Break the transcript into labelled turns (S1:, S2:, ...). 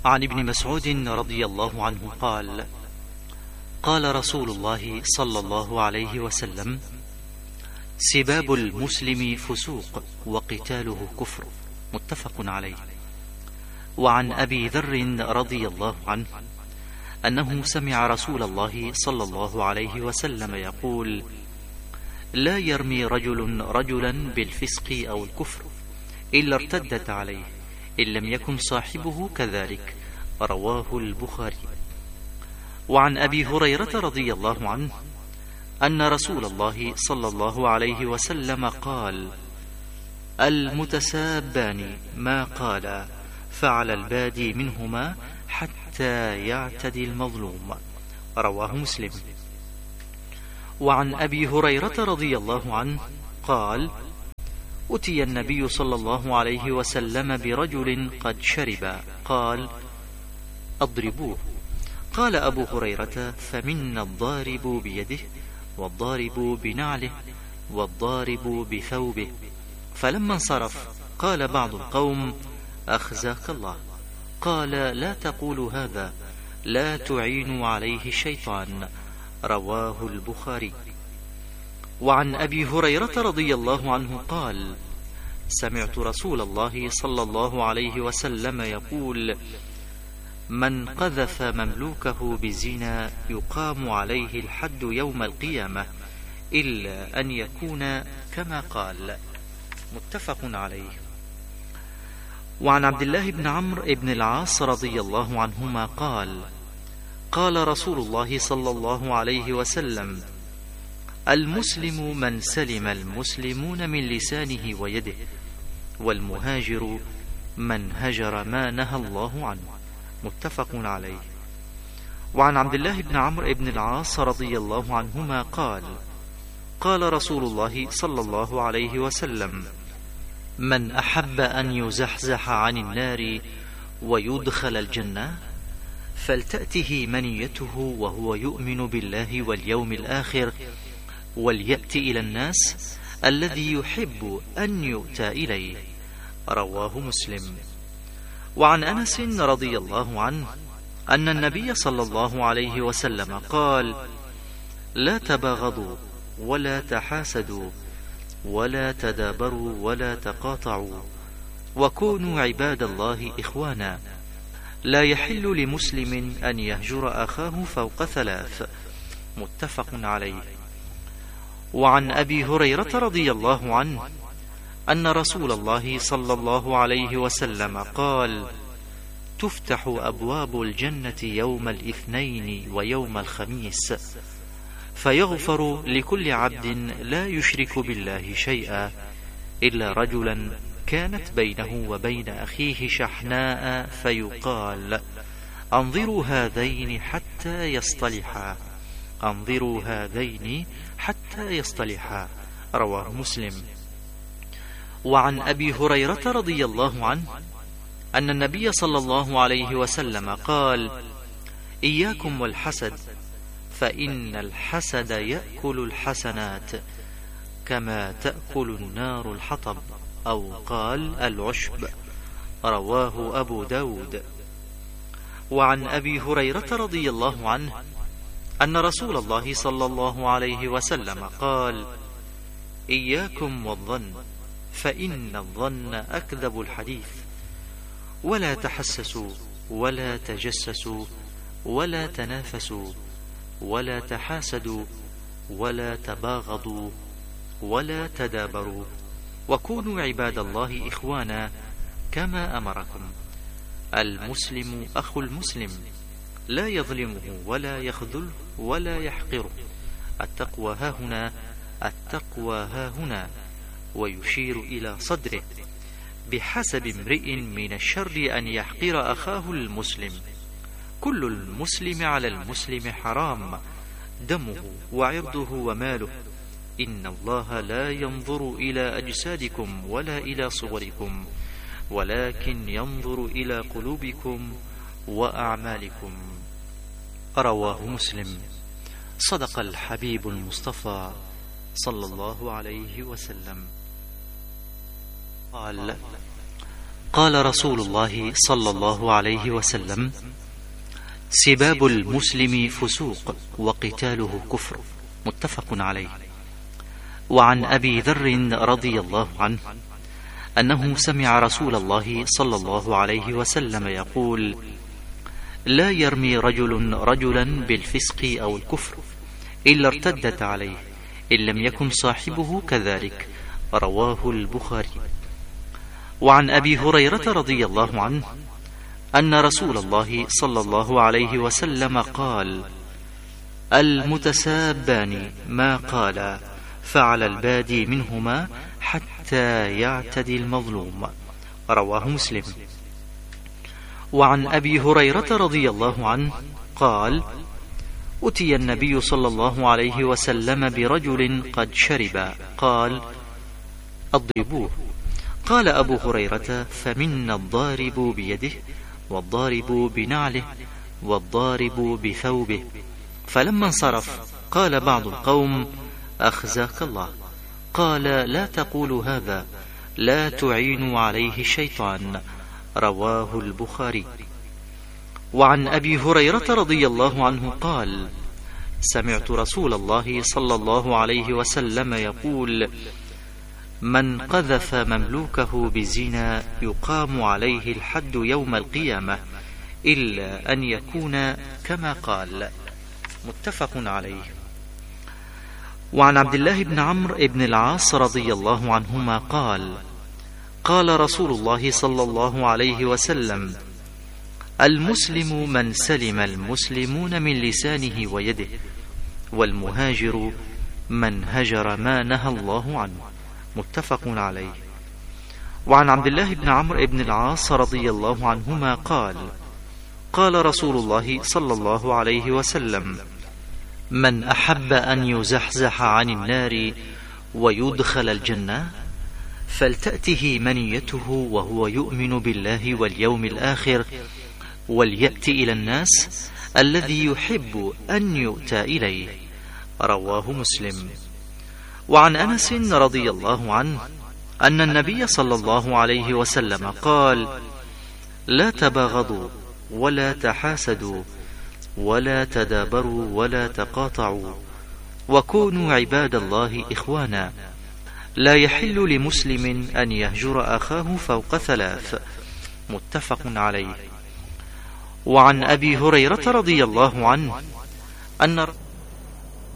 S1: عن ابن مسعود رضي الله عنه قال: قال رسول الله صلى الله عليه وسلم: سباب المسلم فسوق وقتاله كفر. متفق عليه. وعن أبي ذر رضي الله عنه أنه سمع رسول الله صلى الله عليه وسلم يقول: لا يرمي رجل رجلا بالفسق أو الكفر إلا ارتدت عليه إن لم يكن صاحبه كذلك. رواه البخاري. وعن أبي هريرة رضي الله عنه أن رسول الله صلى الله عليه وسلم قال: المتسابان ما قال فعلى البادي منهما حتى يعتدي المظلوم. رواه مسلم. وعن أبي هريرة رضي الله عنه قال: أتي النبي صلى الله عليه وسلم برجل قد شرب، قال: أضربوه. قال أبو هريرة: فمنا الضارب بيده والضارب بنعله والضارب بثوبه. فلما انصرف قال بعض القوم: أخزاك الله. قال: لا تقولوا هذا، لا تعينوا عليه الشيطان. رواه البخاري. وعن أبي هريرة رضي الله عنه قال: سمعت رسول الله صلى الله عليه وسلم يقول: من قذف مملوكه بزنا يقام عليه الحد يوم القيامة إلا أن يكون كما قال. متفق عليه. وعن عبد الله بن عمرو بن العاص رضي الله عنهما قال: قال رسول الله صلى الله عليه وسلم: المسلم من سلم المسلمون من لسانه ويده، والمهاجر من هجر ما نهى الله عنه. متفق عليه. وعن عبد الله بن عمرو بن العاص رضي الله عنهما قال: قال رسول الله صلى الله عليه وسلم: من أحب أن يزحزح عن النار ويدخل الجنة فلتأته منيته وهو يؤمن بالله واليوم الآخر، وليأتي إلى الناس الذي يحب أن يؤتى إليه. رواه مسلم. وعن أنس رضي الله عنه أن النبي صلى الله عليه وسلم قال: لا تباغضوا ولا تحاسدوا ولا تدابروا ولا تقاطعوا، وكونوا عباد الله إخوانا. لا يحل لمسلم أن يهجر أخاه فوق 3. متفق عليه. وعن أبي هريرة رضي الله عنه أن رسول الله صلى الله عليه وسلم قال: تفتح أبواب الجنة يوم الاثنين ويوم الخميس، فيغفر لكل عبد لا يشرك بالله شيئا إلا رجلا كانت بينه وبين أخيه شحناء، فيقال: أنظروا هذين حتى يصطلحا، أنظروا هذين حتى يصطلحا. رواه مسلم. وعن أبي هريرة رضي الله عنه أن النبي صلى الله عليه وسلم قال: إياكم والحسد، فإن الحسد يأكل الحسنات كما تأكل النار الحطب، أو قال العشب. رواه أبو داود. وعن أبي هريرة رضي الله عنه أن رسول الله صلى الله عليه وسلم قال: إياكم والظن، فإن الظن أكذب الحديث، ولا تحسسوا ولا تجسسوا ولا تنافسوا ولا تحاسدوا ولا تباغضوا ولا تدابروا، وكونوا عباد الله إخوانا كما أمركم. المسلم أخو المسلم، لا يظلمه ولا يخذله ولا يحقره. التقوى هاهنا، التقوى هاهنا. ويشير إلى صدره: بحسب امرئ من الشر أن يحقر أخاه المسلم. كل المسلم على المسلم حرام، دمه وعرضه وماله. إن الله لا ينظر إلى أجسادكم ولا إلى صوركم، ولكن ينظر إلى قلوبكم وأعمالكم. رواه مسلم. صدق الحبيب المصطفى صلى الله عليه وسلم. قال: قال رسول الله صلى الله عليه وسلم: سباب المسلم فسوق وقتاله كفر. متفق عليه. وعن أبي ذر رضي الله عنه أنه سمع رسول الله صلى الله عليه وسلم يقول: لا يرمي رجل رجلا بالفسق أو الكفر إلا ارتدت عليه إن لم يكن صاحبه كذلك. رواه البخاري. وعن أبي هريرة رضي الله عنه أن رسول الله صلى الله عليه وسلم قال: المتسابان ما قال فعلى البادي منهما حتى يعتدي المظلوم. رواه مسلم. وعن أبي هريرة رضي الله عنه قال: أتي النبي صلى الله عليه وسلم برجل قد شرب، قال: اضربوه. قال أبو هريرة: فمنا الضارب بيده والضارب بنعله والضارب بثوبه. فلما انصرف قال بعض القوم: أخزاك الله. قال: لا تقولوا هذا، لا تعينوا عليه الشيطان. رواه البخاري. وعن أبي هريرة رضي الله عنه قال: سمعت رسول الله صلى الله عليه وسلم يقول: من قذف مملوكه بزنا يقام عليه الحد يوم القيامة إلا أن يكون كما قال. متفق عليه. وعن عبد الله بن عمرو بن العاص رضي الله عنهما قال: قال رسول الله صلى الله عليه وسلم: المسلم من سلم المسلمون من لسانه ويده، والمهاجر من هجر ما نهى الله عنه. متفق عليه. وعن عبد الله بن عمرو بن العاص رضي الله عنهما قال: قال رسول الله صلى الله عليه وسلم: من أحب أن يزحزح عن النار ويدخل الجنة فلتأته منيته وهو يؤمن بالله واليوم الآخر، وليأتي إلى الناس الذي يحب أن يؤتى إليه. رواه مسلم. وعن أنس رضي الله عنه أن النبي صلى الله عليه وسلم قال: لا تباغضوا ولا تحاسدوا ولا تدابروا ولا تقاطعوا، وكونوا عباد الله إخوانا. لا يحل لمسلم أن يهجر أخاه فوق 3. متفق عليه. وعن أبي هريرة رضي الله عنه أن